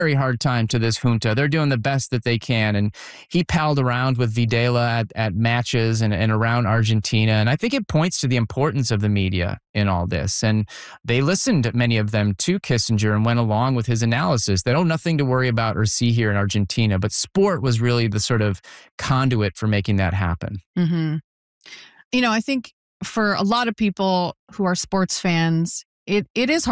very hard time to this junta. They're doing the best that they can. And he palled around with Videla at matches and around Argentina. And I think it points to the importance of the media in all this. And they listened, many of them, to Kissinger and went along with his analysis. They don't nothing to worry about or see here in Argentina. But sport was really the sort of conduit for making that happen. Mm-hmm. I think for a lot of people who are sports fans, it is hard